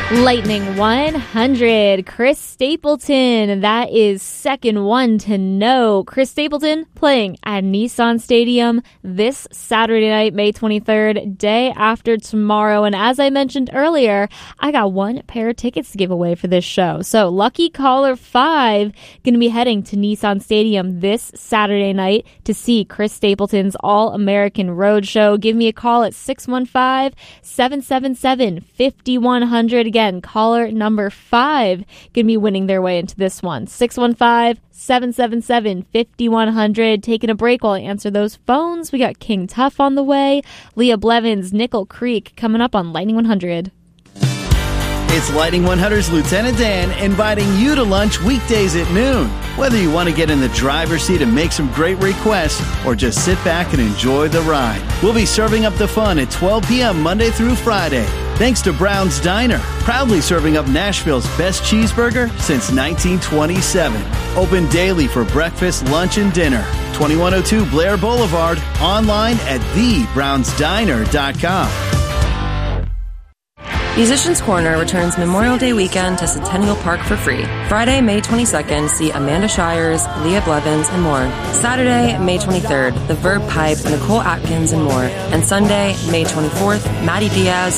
Lightning 100, Chris Stapleton. That is second one to know. Chris Stapleton playing at Nissan Stadium this Saturday night, May 23rd, day after tomorrow. And as I mentioned earlier, I got one pair of tickets to give away for this show. So lucky caller 5 going to be heading to Nissan Stadium this Saturday night to see Chris Stapleton's All-American Road Show. Give me a call at 615-777-5100. Again, caller number 5 going to be winning their way into this one. 615-777-5100. Taking a break while I answer those phones. We got King Tuff on the way. Leah Blevins, Nickel Creek coming up on Lightning 100. It's Lightning 100's Lieutenant Dan inviting you to lunch weekdays at noon. Whether you want to get in the driver's seat and make some great requests or just sit back and enjoy the ride, we'll be serving up the fun at 12 p.m. Monday through Friday. Thanks to Brown's Diner, proudly serving up Nashville's best cheeseburger since 1927. Open daily for breakfast, lunch, and dinner. 2102 Blair Boulevard, online at thebrownsdiner.com. Musicians Corner returns Memorial Day weekend to Centennial Park for free. Friday, May 22nd, see Amanda Shires, Leah Blevins, and more. Saturday, May 23rd, The Verb Pipe, Nicole Atkins, and more. And Sunday, May 24th, Maddie Diaz,